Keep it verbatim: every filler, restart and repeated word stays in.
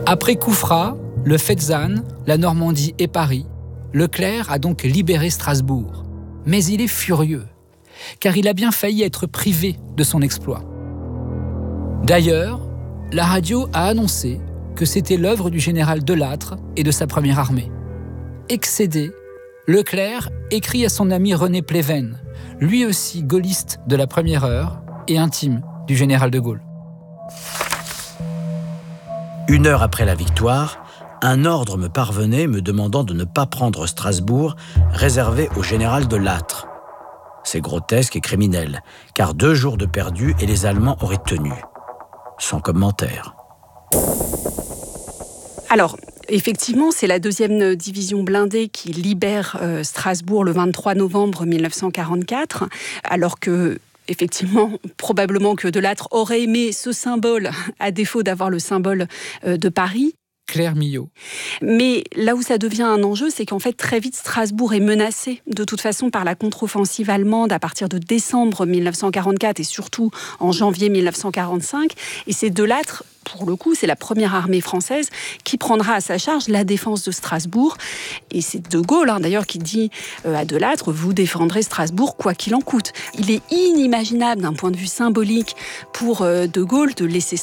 Après Koufra, le Fezzan, la Normandie et Paris, Leclerc a donc libéré Strasbourg. Mais il est furieux, car il a bien failli être privé de son exploit. D'ailleurs, la radio a annoncé que c'était l'œuvre du général Delattre et de sa première armée. Excédé, Leclerc écrit à son ami René Pleven, lui aussi gaulliste de la première heure et intime du général de Gaulle. Une heure après la victoire, un ordre me parvenait me demandant de ne pas prendre Strasbourg, réservé au général Delattre. C'est grotesque et criminel, car deux jours de perdu et les Allemands auraient tenu. Sans commentaire. Alors, effectivement, c'est la deuxième division blindée qui libère euh, Strasbourg le vingt-trois novembre mille neuf cent quarante-quatre, alors que, effectivement, probablement que Delattre aurait aimé ce symbole, à défaut d'avoir le symbole euh, de Paris. Claire Millot. Mais là où ça devient un enjeu, c'est qu'en fait, très vite, Strasbourg est menacée, de toute façon, par la contre-offensive allemande à partir de décembre mille neuf cent quarante-quatre et surtout en janvier mille neuf cent quarante-cinq. Et c'est Delattre, pour le coup, c'est la première armée française qui prendra à sa charge la défense de Strasbourg. Et c'est De Gaulle, hein, d'ailleurs, qui dit euh, à Delattre « Vous défendrez Strasbourg quoi qu'il en coûte ». Il est inimaginable, d'un point de vue symbolique, pour euh, De Gaulle de laisser